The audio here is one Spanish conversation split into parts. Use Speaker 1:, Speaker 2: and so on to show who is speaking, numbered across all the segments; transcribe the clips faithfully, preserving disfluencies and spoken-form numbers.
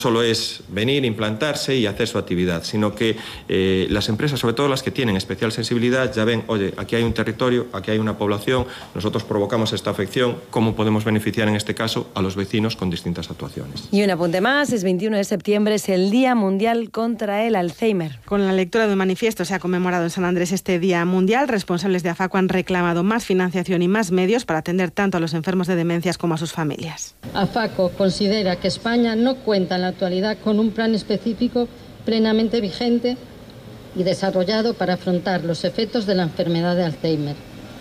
Speaker 1: Solo es venir, implantarse y hacer su actividad, sino que eh, las empresas, sobre todo las que tienen especial sensibilidad, ya ven, oye, aquí hay un territorio, aquí hay una población, nosotros provocamos esta afección, ¿cómo podemos beneficiar en este caso a los vecinos con distintas actuaciones?
Speaker 2: Y un apunte más, es veintiuno de septiembre, es el Día Mundial contra el Alzheimer.
Speaker 3: Con la lectura de un manifiesto se ha conmemorado en San Andrés este Día Mundial. Responsables de AFACO han reclamado más financiación y más medios para atender tanto a los enfermos de demencias como a sus familias.
Speaker 4: AFACO considera que España no cuenta en la actualidad con un plan específico plenamente vigente y desarrollado para afrontar los efectos de la enfermedad de Alzheimer.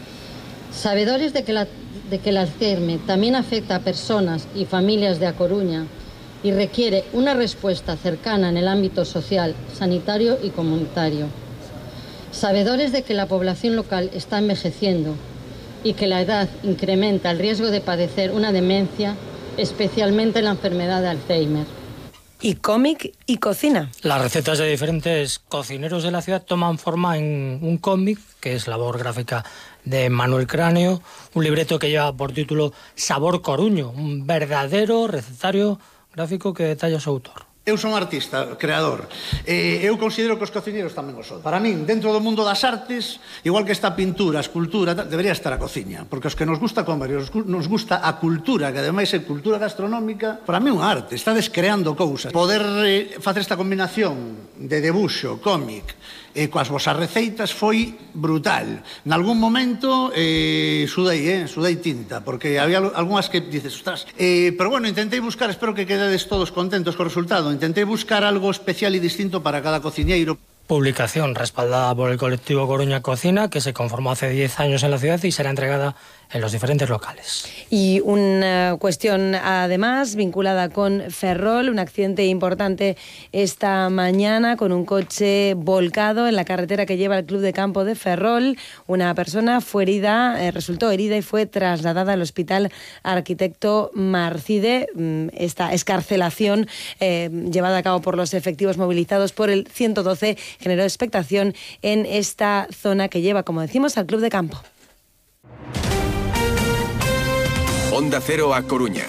Speaker 4: Sabedores de que, la, de que el Alzheimer también afecta a personas y familias de A Coruña y requiere una respuesta cercana en el ámbito social, sanitario y comunitario. Sabedores de que la población local está envejeciendo y que la edad incrementa el riesgo de padecer una demencia, especialmente la enfermedad de Alzheimer.
Speaker 2: Y cómic y cocina.
Speaker 5: Las recetas de diferentes cocineros de la ciudad toman forma en un cómic, que es labor gráfica de Manuel Cráneo, un libreto que lleva por título Sabor Coruño, un verdadero recetario gráfico que detalla su autor.
Speaker 6: Eu son artista, creador. Eh, eu considero que os cociñeros tamén o son. Para min, dentro do mundo das artes, igual que está a pintura, a escultura, debería estar a cociña. Porque os que nos gusta comer e nos gusta a cultura, que ademais é cultura gastronómica, para mí é unha arte. Estades creando cousas. Poder eh, facer esta combinación de debuxo, cómic, e coas vosas receitas foi brutal. Nalgún momento eh, sudei, eh, sudei tinta, porque había algunhas que dices, ostras, eh, pero bueno, intentei buscar, espero que quededes todos contentos co resultado, intentei buscar algo especial e distinto para cada cociñeiro.
Speaker 5: Publicación respaldada por el colectivo Coruña Cocina, que se conformó hace diez años en la ciudad y será entregada en los diferentes locales.
Speaker 2: Y una cuestión además vinculada con Ferrol, un accidente importante esta mañana con un coche volcado en la carretera que lleva al Club de Campo de Ferrol. Una persona fue herida, eh, resultó herida y fue trasladada al Hospital Arquitecto Marcide. Esta escarcelación eh, llevada a cabo por los efectivos movilizados por el ciento doce generó expectación en esta zona que lleva, como decimos, al Club de Campo.
Speaker 7: Onda Cero A Coruña.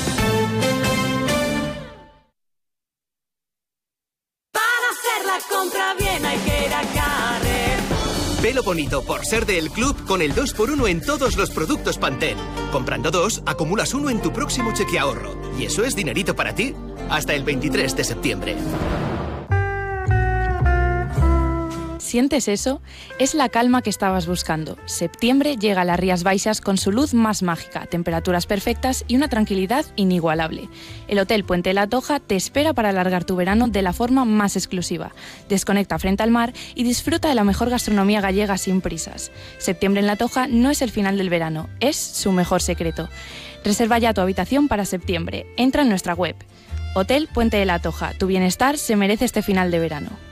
Speaker 8: Para hacer la compra bien hay que ir a Carrefour.
Speaker 9: Velo bonito por ser del club con el dos por uno en todos los productos Pantene. Comprando dos, acumulas uno en tu próximo cheque ahorro. Y eso es dinerito para ti hasta el veintitrés de septiembre.
Speaker 10: ¿Sientes eso? Es la calma que estabas buscando. Septiembre llega a las Rías Baixas con su luz más mágica, temperaturas perfectas y una tranquilidad inigualable. El Hotel Puente de la Toja te espera para alargar tu verano de la forma más exclusiva. Desconecta frente al mar y disfruta de la mejor gastronomía gallega sin prisas. Septiembre en la Toja no es el final del verano, es su mejor secreto. Reserva ya tu habitación para septiembre. Entra en nuestra web. Hotel Puente de la Toja. Tu bienestar se merece este final de verano.